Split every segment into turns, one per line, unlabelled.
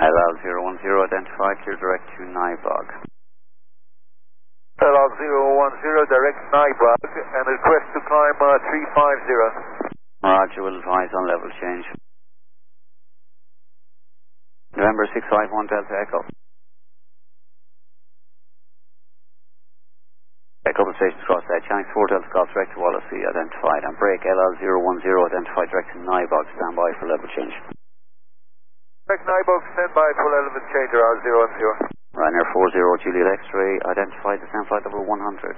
LL010 identified, clear direct to Nybog.
LL010 direct Nybog and request to climb 350.
Roger, will advise on level change. November 651 Delta Echo. Echo the stations cross that. Channel 4 Delta Golf direct to Wallasey identified. And break LL010 identified direct to Nybog. Stand by for level change.
Direct Nybog, stand by for level change, LL010.
Ryanair 40 Juliet X-ray identified descent flight level 100.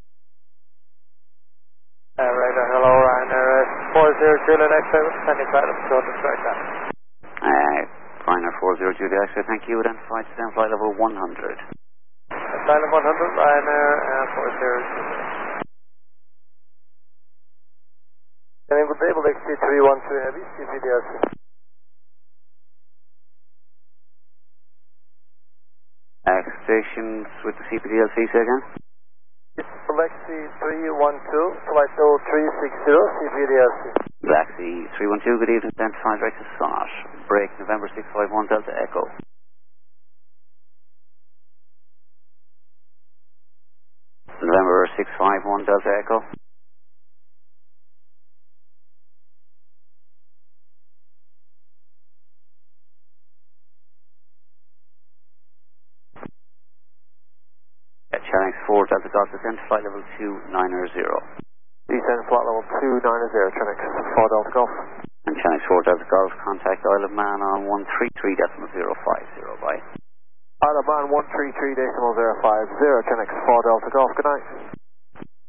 Radar, hello, Ryanair 40 Juliet X-ray, descending flight level 200 right now.
Ryanair 40 Juliet X-ray, thank you, identified descent flight level 100.
Flight level 100, Ryanair 40 Juliet. Good day, XT312 Heavy, CPDRC.
Stations with the CPDLC, say again?
Galaxy 312, flight level 360, CPDLC.
Galaxy 312, good evening, identified direct to Sonat. Break November 651 Delta Echo. November 651 Delta Echo. Channel 4 Delta Golf descent flight level 290.
Descent flight level 290, Channel 4 Delta Golf.
And Channel 4 Delta Golf, contact Isle of Man on 133.050, bye.
Isle of Man 133.050, Channel 4 Delta Golf, good night.